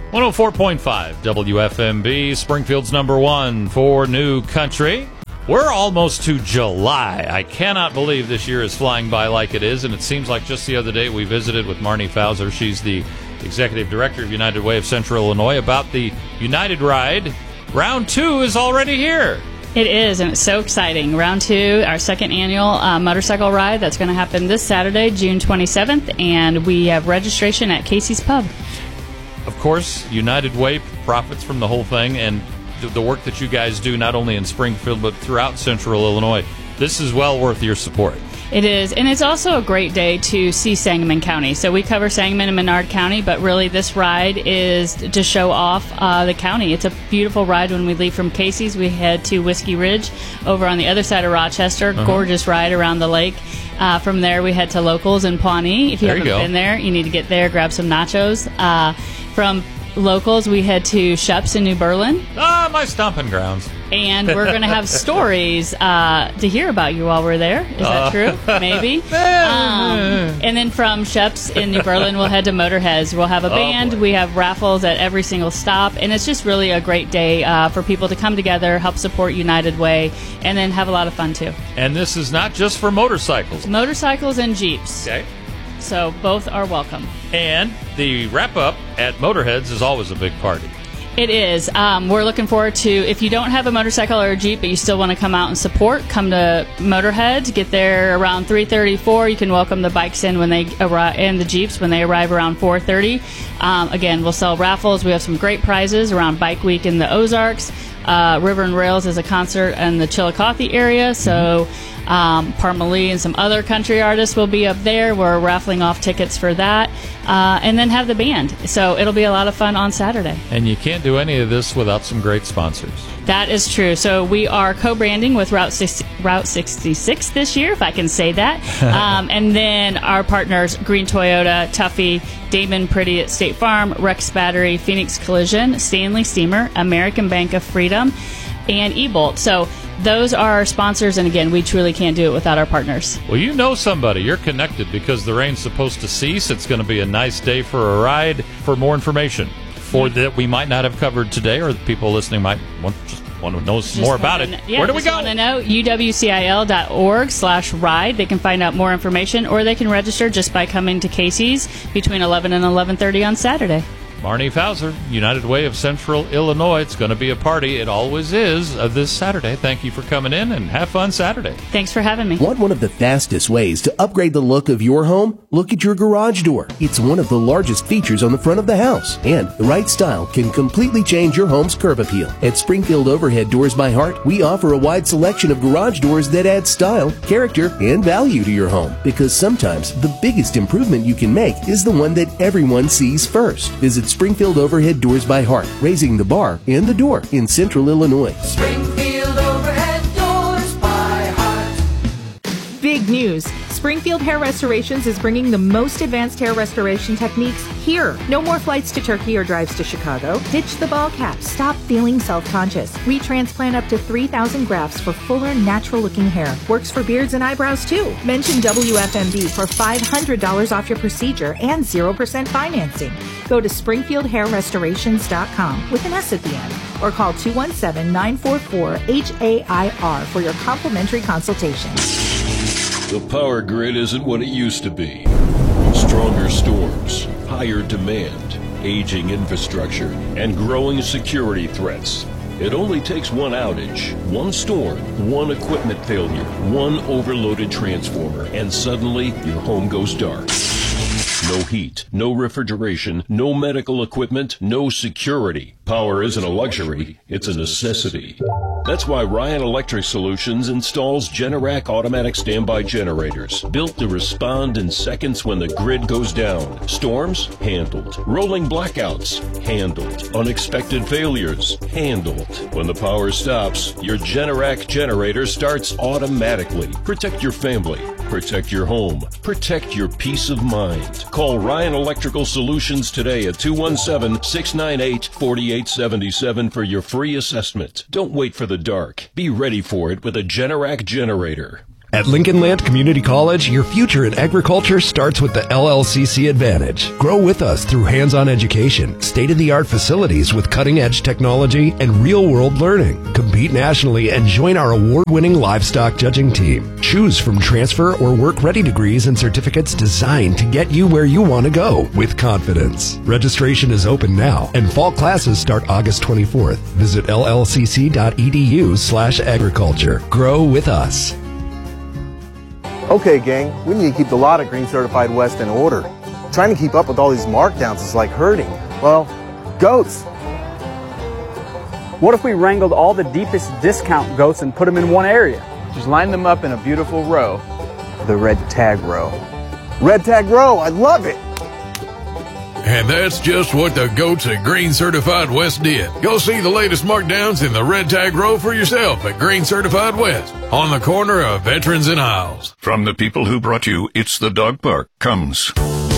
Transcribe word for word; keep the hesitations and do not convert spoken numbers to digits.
one oh four point five W F M B, Springfield's number one for New Country. We're almost to July. I cannot believe this year is flying by like it is, and it seems like just the other day we visited with Marnie Fowler. She's the Executive Director of United Way of Central Illinois about the United Ride. Round two is already here. It is, and it's so exciting. Round two, our second annual uh, motorcycle ride, that's going to happen this Saturday, June twenty-seventh, and we have registration at Casey's Pub. Of course, United Way profits from the whole thing, and the work that you guys do not only in Springfield but throughout Central Illinois. This is well worth your support. It is, and it's also a great day to see Sangamon County. So we cover Sangamon and Menard County, but really this ride is to show off uh, the county. It's a beautiful ride. When we leave from Casey's, we head to Whiskey Ridge over on the other side of Rochester. Uh-huh. Gorgeous ride around the lake. Uh, from there, we head to Locals in Pawnee. If you there haven't you been there, you need to get there, grab some nachos. Uh, from Locals, we head to Sheps in New Berlin. Ah, my stomping grounds. And we're going to have stories uh, to hear about you while we're there. Is that uh, true? Maybe. Um, and then from Sheps in New Berlin, we'll head to Motorheads. We'll have a band. Oh, we have raffles at every single stop. And it's just really a great day uh, for people to come together, help support United Way, and then have a lot of fun, too. And this is not just for motorcycles. Motorcycles and Jeeps. Okay. So both are welcome. And the wrap-up at Motorheads is always a big party. It is. Um, we're looking forward to, if you don't have a motorcycle or a Jeep, but you still want to come out and support, come to Motorhead. Get there around three thirty, four. You can welcome the bikes in when they arrive, and the Jeeps when they arrive around four thirty. Um, again, we'll sell raffles. We have some great prizes around Bike Week in the Ozarks. Uh, River and Rails is a concert in the Chillicothe area, so um, Parmalee and some other country artists will be up there. We're raffling off tickets for that, uh, and then have the band. So it'll be a lot of fun on Saturday. And you can't do any of this without some great sponsors. That is true. So we are co-branding with Route sixty, Route sixty-six this year, if I can say that. um, and then our partners, Green Toyota, Tuffy, Damon Pretty at State Farm, Rex Battery, Phoenix Collision, Stanley Steamer, American Bank of Freedom, and eBolt. So those are our sponsors, and again, we truly can't do it without our partners. Well, you know somebody. You're connected because the rain's supposed to cease. It's going to be a nice day for a ride. For more information for that we might not have covered today, or the people listening might want just want to know some more about it. Yeah, where do we go? Want to know U W C I L dot org slash ride. They can find out more information, or they can register just by coming to Casey's between eleven and eleven thirty on Saturday. Marnie Fowler, United Way of Central Illinois. It's going to be a party. It always is uh, this Saturday. Thank you for coming in, and have fun Saturday. Thanks for having me. Want one of the fastest ways to upgrade the look of your home? Look at your garage door. It's one of the largest features on the front of the house, and the right style can completely change your home's curb appeal. At Springfield Overhead Doors by Heart, we offer a wide selection of garage doors that add style, character, and value to your home, because sometimes the biggest improvement you can make is the one that everyone sees first. Visit Springfield Overhead Doors by Heart, raising the bar and the door in Central Illinois. Springfield Overhead Doors by Heart. Big news. Springfield Hair Restorations is bringing the most advanced hair restoration techniques here. No more flights to Turkey or drives to Chicago. Ditch the ball cap. Stop feeling self-conscious. We transplant up to three thousand grafts for fuller, natural-looking hair. Works for beards and eyebrows, too. Mention W F M B for five hundred dollars off your procedure and zero percent financing. Go to springfield hair restorations dot com with an S at the end, or call two one seven, nine four four, H A I R for your complimentary consultation. The power grid isn't what it used to be. Stronger storms, higher demand, aging infrastructure, and growing security threats. It only takes one outage, one storm, one equipment failure, one overloaded transformer, and suddenly your home goes dark. No heat, no refrigeration, no medical equipment, no security. Power isn't a luxury, it's a necessity. That's why Ryan Electric Solutions installs Generac automatic standby generators, built to respond in seconds when the grid goes down. Storms? Handled. Rolling blackouts? Handled. Unexpected failures? Handled. When the power stops, your Generac generator starts automatically. Protect your family. Protect your home. Protect your peace of mind. Call Ryan Electrical Solutions today at two one seven, six nine eight, four eight seven seven for your free assessment. Don't wait for the dark. Be ready for it with a Generac generator. At Lincoln Land Community College, your future in agriculture starts with the L L C C Advantage. Grow with us through hands-on education, state-of-the-art facilities with cutting-edge technology, and real-world learning. Compete nationally and join our award-winning livestock judging team. Choose from transfer or work-ready degrees and certificates designed to get you where you want to go with confidence. Registration is open now, and fall classes start August twenty-fourth. Visit L L C C dot E D U slash agriculture. Grow with us. Okay, gang, we need to keep the lot of Green Certified West in order. Trying to keep up with all these markdowns is like herding, well, goats. What if we wrangled all the deepest discount goats and put them in one area? Just line them up in a beautiful row. The red tag row. Red tag row, I love it! And that's just what the goats at Green Certified West did. Go see the latest markdowns in the red tag row for yourself at Green Certified West, on the corner of Veterans and Isles. From the people who brought you It's the Dog Park comes